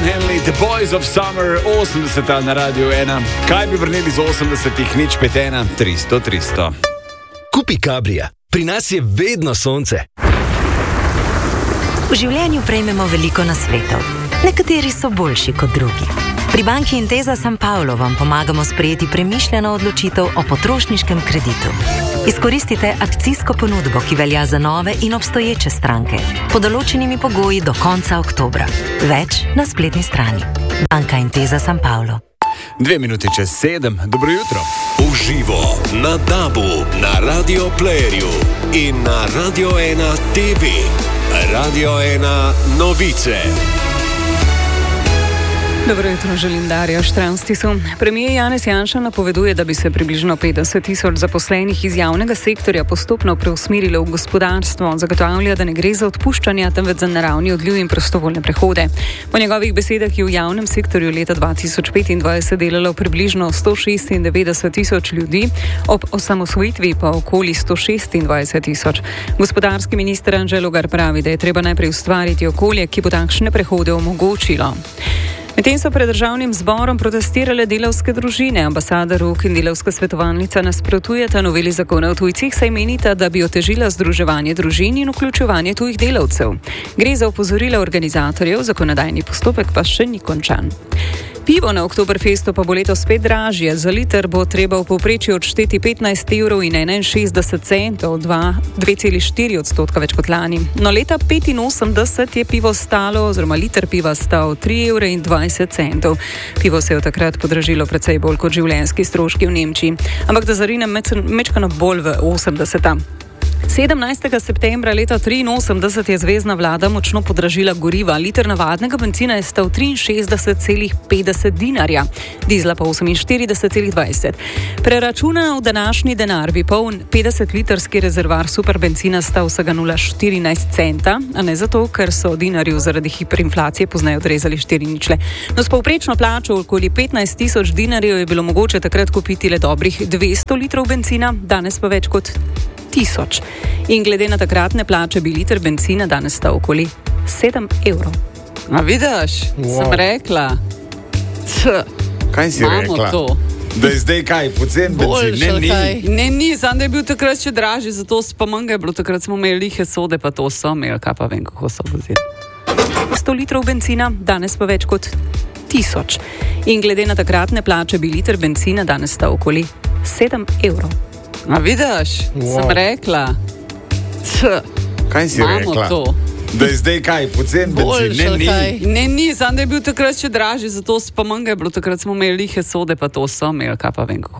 Henley, The Boys of Summer, 80 na Radio 1. Kaj bi vrnili z 80-ih, nič 5-1, 300. Kupi Cabrija, pri nas je vedno sonce. V življenju prejmemo veliko nasvetov. Nekateri so boljši kot drugi. Pri banki Intesa San Paolo vam pomagamo sprejeti premišljeno odločitev o potrošniškem kreditu. Izkoristite akcijsko ponudbo, ki velja za nove in obstoječe stranke, pod določenimi pogoji do konca oktobra. Več na spletni strani. Banka Intesa San Paolo. 2 minuti čez 7, dobro jutro. Uživo na DAB-u, na Radio Playerju in na Radio 1 TV. Radio 1 novice. Dobro jutro, želim Darja Štranstisu. Premijer Janez Janša napoveduje, da bi se približno 50.000 zaposlenih iz javnega sektorja postopno preusmerilo v gospodarstvo. Zagotavlja, da ne gre za odpuščanja, temveč za naravni odliv in prostovoljne prehode. Po njegovih besedah je v javnem sektorju leta 2025 delalo približno 196.000 ljudi, ob osamosvojitvi pa okoli 126.000. Gospodarski minister Anže Logar pravi, da je treba najprej ustvariti okolje, ki bo takšne prehode omogočilo. Medtem so pred državnim zborom protestirale delavske družine. Ambasador Ruk in delavska svetovalnica nasprotujeta noveli zakona o tujcih, saj menita, da bi otežila združevanje družin in vključevanje tujih delavcev. Gre za opozorila organizatorjev, zakonodajni postopek pa še ni končan. Pivo na Oktoberfestu pa bo letos spet dražje. Za liter bo treba v povprečju odšteti 15 evrov in 61 centov, 2,4% več kot lani. No, leta 85 je pivo stalo, oziroma liter piva stal 3,20 evra. Pivo se je od takrat podražilo precej bolj kot življenjski stroški v Nemčiji. Ampak da zarinem mečkano bolj v 80. 17. septembra leta 1983 je zvezna vlada močno podražila goriva. Liter navadnega bencina je stal 63,50 dinarja, dizla pa 48,20. Preračunano v današnji denar bi poln 50-litrski rezervar superbencina stal vsega 0,14 centa, a ne zato, ker so dinarju zaradi hiperinflacije pozneje odrezali 4 ničle. No, s povprečno plačo okoli 15.000 dinarjev je bilo mogoče takrat kupiti le dobrih 200 litrov bencina, danes pa več kot 1000. In glede na takratne plače bi liter bencina danes stal okoli 7 evrov. A vidiš, sem rekla. Kaj si rekla? To. Da je zdaj kaj, pocen bencin? Ni, samo da je bil takrat še dražji, zato pa manj je bilo, takrat smo imeli lihe sode, pa to so imeli, kaj pa vem, kako so vzeli. 100 litrov bencina, danes pa več kot 1000. In glede na takratne plače bi liter bencina danes stal okoli 7 evrov. A vidiš, sem rekla. Kaj si rekla? To. Da je zdaj kaj, pocen bencin? Ni, samo da je bil takrat še dražji, zato pa manj je bilo, takrat smo imeli lihe sode, pa to so imeli, kaj pa vem, kako